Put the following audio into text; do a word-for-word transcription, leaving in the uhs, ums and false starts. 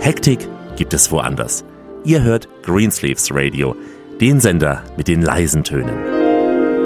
Hektik gibt es woanders. Ihr hört Greensleeves Radio, den Sender mit den leisen Tönen.